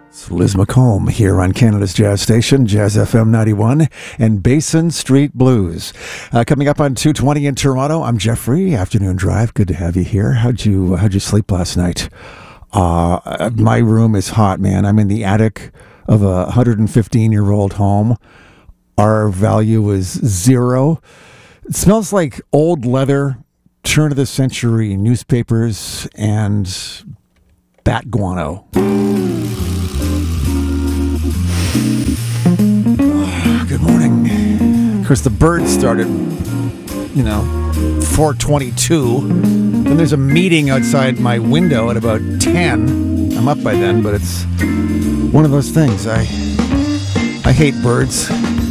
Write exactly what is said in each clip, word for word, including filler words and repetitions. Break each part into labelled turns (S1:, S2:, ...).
S1: It's Liz McComb here on Canada's Jazz Station, Jazz F M ninety-one, and Basin Street Blues. Uh, coming up on two twenty in Toronto, I'm Jeffrey. Afternoon Drive. Good to have you here. How'd you How'd you sleep last night? Uh, my room is hot, man. I'm in the attic of a one hundred fifteen year old home. Our value is zero. It smells like old leather, turn of the century newspapers, and bat guano. Good morning. Of course, the birds started, you know, four twenty-two. Then there's a meeting outside my window at about ten. I'm up by then, but it's one of those things. I I hate birds.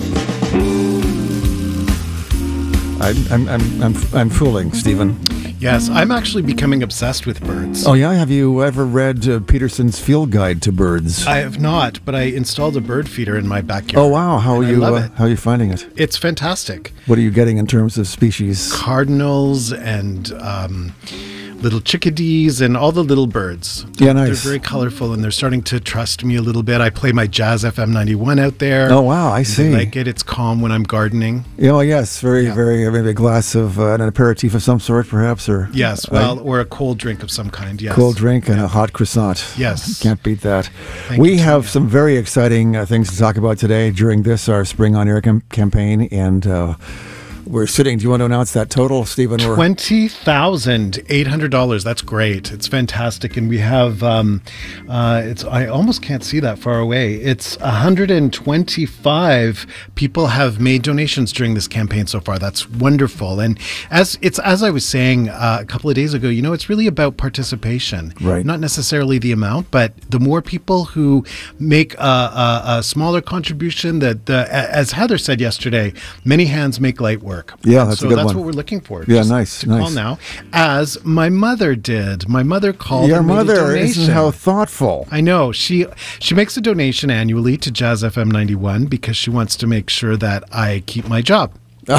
S1: I, I'm I'm I'm I'm fooling, Stephen.
S2: Yes, I'm actually becoming obsessed with birds.
S1: Oh yeah, have you ever read uh, Peterson's Field Guide to Birds?
S2: I have not, but I installed a bird feeder in my backyard.
S1: Oh wow, how are you?
S2: I love
S1: uh,
S2: it.
S1: How are you finding it?
S2: It's fantastic.
S1: What are you getting in terms of species?
S2: Cardinals and um, little chickadees and all the little birds.
S1: Yeah, nice.
S2: They're very colorful and they're starting to trust me a little bit. I play my Jazz F M ninety-one out there.
S1: Oh wow, I see.
S2: They like it. It's calm when I'm gardening.
S1: Oh yes, very
S2: Yeah.
S1: very maybe a glass of uh, an aperitif of some sort, perhaps, or
S2: Yes, well, or a cold drink of some kind. Yes,
S1: cold drink and a hot croissant.
S2: Yes.
S1: Can't beat that.
S2: Thank
S1: we
S2: you,
S1: have
S2: Tina.
S1: some very exciting uh, things to talk about today during this, our Spring on Air cam- campaign. And uh, we're sitting, do you want to announce that total, Stephen? We're,
S2: Twenty thousand eight hundred dollars. That's great. It's fantastic, and we have. Um, uh, it's. I almost can't see that far away. It's one hundred and twenty-five people have made donations during this campaign so far. That's wonderful. And as it's as I was saying uh, a couple of days ago, you know, it's really about participation,
S1: Right.
S2: Not necessarily the amount, but the more people who make a, a, a smaller contribution. That the as Heather said yesterday, many hands make light work.
S1: Yeah, that's a
S2: so
S1: good
S2: that's
S1: one.
S2: what we're looking for.
S1: Yeah,
S2: Just
S1: nice,
S2: to
S1: nice.
S2: call now, as my mother did. My mother called.
S1: your
S2: and made a
S1: mother,
S2: donation.
S1: isn't how thoughtful.
S2: I know she she makes a donation annually to Jazz F M ninety-one because she wants to make sure that I keep my job.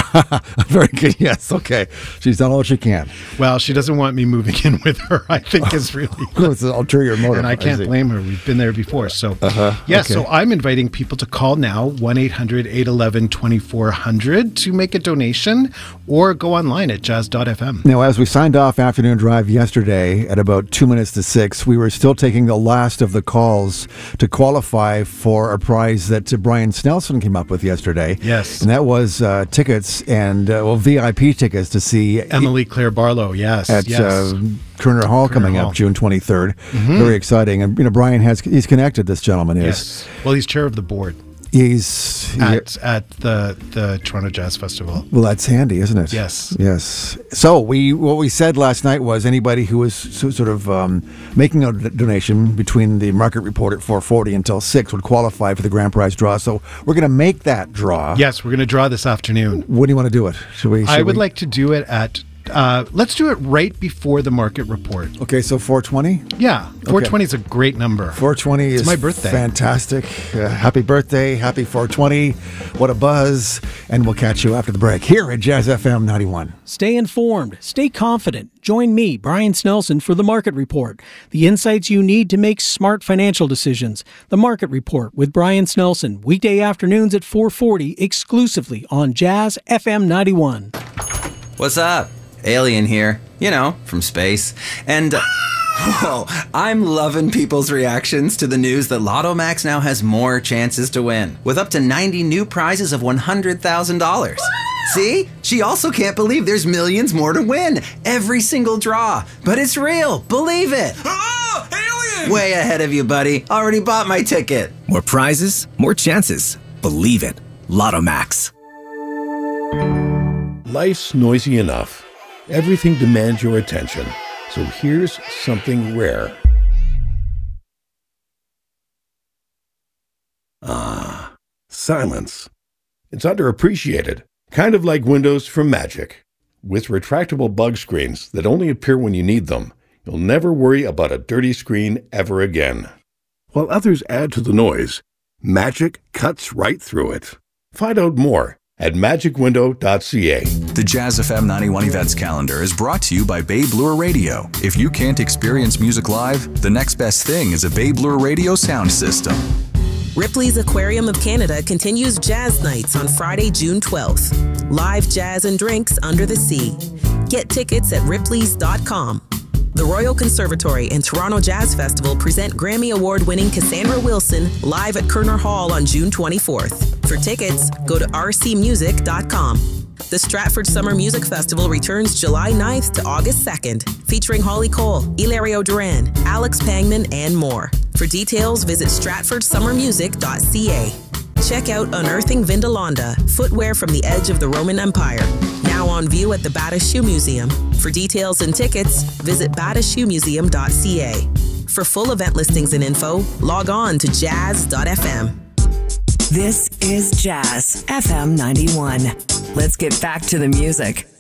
S1: Very good, yes, okay. She's done all she can.
S2: Well, she doesn't want me moving in with her. I think is really.
S1: It's an ulterior motive.
S2: And I can't
S1: see.
S2: blame her. We've been there before. So,
S1: Uh-huh,
S2: yeah,
S1: okay.
S2: so I'm inviting people to call now, one eight hundred eight one one twenty-four hundred to make a donation or go online at jazz dot f m.
S1: Now, as we signed off Afternoon Drive yesterday at about two minutes to six, we were still taking the last of the calls to qualify for a prize that uh, Brian Snelson came up with yesterday.
S2: Yes.
S1: And that was uh, tickets and, uh, well, V I P tickets to see
S2: Emily Claire Barlow, yes.
S1: at
S2: yes.
S1: uh, Kerner Hall coming
S2: Hall.
S1: up June twenty-third. Very exciting. And, you know, Brian has, he's connected, this gentleman is.
S2: Yes. Well, he's chair of the board
S1: He's, he-
S2: at at the the Toronto Jazz Festival.
S1: well, that's handy, isn't it?
S2: Yes.
S1: Yes. So we what we said last night was anybody who was so, sort of um, making a d- donation between the market report at four forty until six would qualify for the grand prize draw. So we're going to make that draw.
S2: Yes, we're going to draw this afternoon.
S1: When do you want to do it? Should we?
S2: I
S1: should
S2: would
S1: we-
S2: like to do it at. Uh, let's do it right before the market report.
S1: Okay, so four twenty.
S2: Yeah, four twenty is a great number.
S1: four twenty is
S2: my birthday.
S1: Fantastic. Uh, happy birthday. Happy four twenty. What a buzz. And we'll catch you after the break here at Jazz F M ninety-one.
S3: Stay informed, stay confident. Join me, Brian Snelson, for The Market Report. The insights you need to make smart financial decisions. The Market Report with Brian Snelson, weekday afternoons at four forty, exclusively on Jazz F M ninety-one.
S4: What's up? Alien here, you know, from space. And, uh, whoa, I'm loving people's reactions to the news that Lotto Max now has more chances to win, with up to ninety new prizes of one hundred thousand dollars. See? She also can't believe there's millions more to win. Every single draw. But it's real. Believe it.
S5: Oh, alien!
S4: Way ahead of you, buddy. Already bought my ticket.
S5: More prizes, more chances. Believe it. Lotto Max.
S6: Life's noisy enough. Everything demands your attention. So here's something rare. Ah, silence. It's underappreciated, kind of like windows from Magic. With retractable bug screens that only appear when you need them, you'll never worry about a dirty screen ever again. While others add to the noise, Magic cuts right through it. Find out more at magic window dot c a.
S7: The Jazz F M ninety-one Events Calendar is brought to you by Babe Lure Radio. If you can't experience music live, the next best thing is a Babe Lure Radio sound system.
S8: Ripley's Aquarium of Canada continues Jazz Nights on Friday, June twelfth. Live jazz and drinks under the sea. Get tickets at ripleys dot com. The Royal Conservatory and Toronto Jazz Festival present Grammy Award-winning Cassandra Wilson live at Kerner Hall on June twenty-fourth. For tickets, go to r c music dot com. The Stratford Summer Music Festival returns July ninth to August second, featuring Holly Cole, Hilario Duran, Alex Pangman, and more. For details, visit stratford summer music dot c a. Check out Unearthing Vindolanda, footwear from the edge of the Roman Empire. Now on view at the Bata Shoe Museum. For details and tickets, visit bata shoe museum dot c a. For full event listings and info, log on to jazz dot f m.
S9: This is Jazz F M ninety-one. Let's get back to the music.